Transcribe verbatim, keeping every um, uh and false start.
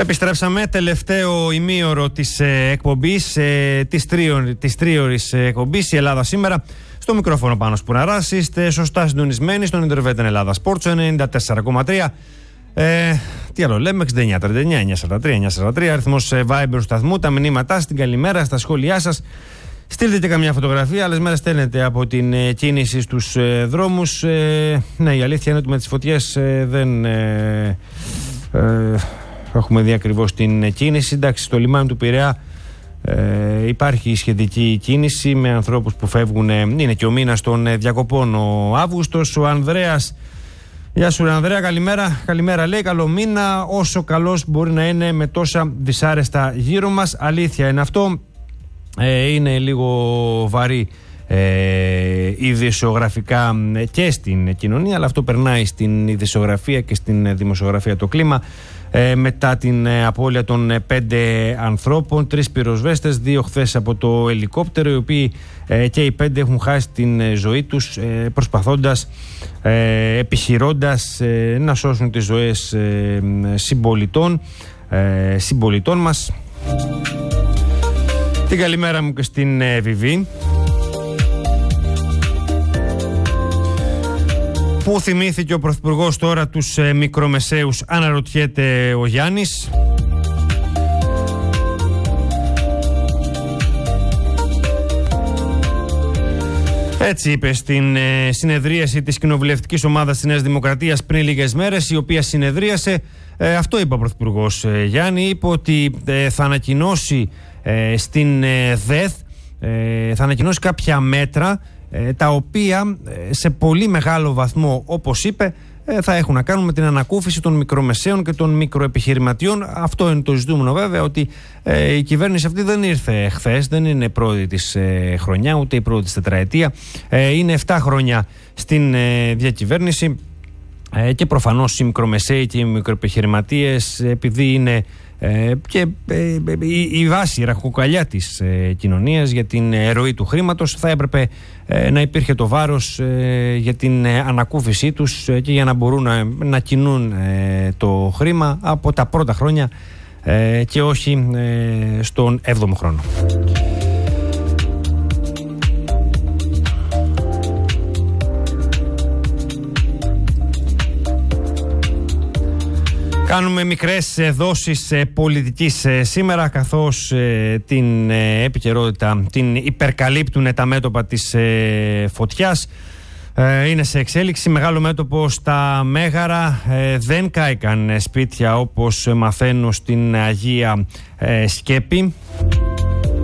Επιστρέψαμε, τελευταίο ημίωρο της ε, εκπομπής, ε, της, τρίωρ, της τρίωρης ε, εκπομπής, η Ελλάδα σήμερα. Στο μικρόφωνο Πάνος Σπουραράς, είστε σωστά συντονισμένοι στον Ιντερβετ Ελλάδα Sports ενενήντα τέσσερα κόμμα τρία. Ε, τι άλλο λέμε, εξήντα εννιά τριάντα εννιά εννιακόσια σαράντα τρία εννιακόσια σαράντα τρία, αριθμός ε, Viber του σταθμού, τα μηνύματά στην καλημέρα, στα σχόλιά σας. Στείλτε και καμιά φωτογραφία, άλλες μέρες στέλνετε από την ε, κίνηση στους ε, δρόμους. Ε, ναι, η αλήθεια είναι ότι με τις φωτιές ε, δεν ε, ε, έχουμε δει ακριβώς την κίνηση. Εντάξει, στο λιμάνι του Πειραιά ε, υπάρχει σχετική κίνηση με ανθρώπους που φεύγουν. Ε, είναι και ο μήνας των ε, διακοπών ο Αύγουστος. Ο Ανδρέας, γεια σου ρε Ανδρέα, καλημέρα. Καλημέρα λέει, καλό μήνα, όσο καλός μπορεί να είναι με τόσα δυσάρεστα γύρω μας. Αλήθεια είναι αυτό. Ε, είναι λίγο βαρύ ε, ειδησιογραφικά και στην κοινωνία, αλλά αυτό περνάει στην ειδησιογραφία και στην δημοσιογραφία το κλίμα. Ε, μετά την ε, απώλεια των ε, πέντε ανθρώπων, τρεις πυροσβέστες, δύο χθες από το ελικόπτερο, οι οποίοι ε, και οι πέντε έχουν χάσει την ε, ζωή τους ε, προσπαθώντας, ε, επιχειρώντας ε, να σώσουν τις ζωές ε, συμπολιτών, ε, συμπολιτών μας. Την καλημέρα μου και στην ε, Βιβί, που θυμήθηκε ο Πρωθυπουργός τώρα τους ε, μικρομεσαίους, αναρωτιέται ο Γιάννης. Έτσι είπε στην ε, συνεδρίαση της κοινοβουλευτικής ομάδας της Νέας Δημοκρατίας πριν λίγες μέρες, η οποία συνεδρίασε. Ε, αυτό είπε ο Πρωθυπουργός ε, Γιάννη, είπε ότι ε, θα ανακοινώσει ε, στην ε, ΔΕΘ, ε, θα ανακοινώσει κάποια μέτρα ε, τα οποία ε, σε πολύ μεγάλο βαθμό, όπως είπε, ε, θα έχουν να κάνουν με την ανακούφιση των μικρομεσαίων και των μικροεπιχειρηματιών. Αυτό είναι το ζητούμενο βέβαια, ότι ε, η κυβέρνηση αυτή δεν ήρθε χθες, δεν είναι πρώτη της ε, χρονιά, ούτε η πρώτη της τετραετία. Ε, είναι επτά χρόνια στην ε, διακυβέρνηση ε, και προφανώς οι μικρομεσαίοι και οι μικροεπιχειρηματίες, επειδή είναι Ε, και ε, η, η βάση, η ραχοκοκαλιά της ε, κοινωνίας για την ε, ροή του χρήματος, θα έπρεπε ε, να υπήρχε το βάρος ε, για την ε, ανακούφισή τους ε, και για να μπορούν να, να κινούν ε, το χρήμα από τα πρώτα χρόνια ε, και όχι ε, στον έβδομο χρόνο. Κάνουμε μικρές δόσεις πολιτικής σήμερα, καθώς την επικαιρότητα την υπερκαλύπτουν τα μέτωπα της φωτιάς. Είναι σε εξέλιξη. Μεγάλο μέτωπο στα Μέγαρα. Δεν κάηκαν σπίτια, όπως μαθαίνω, στην Αγία Σκέπη.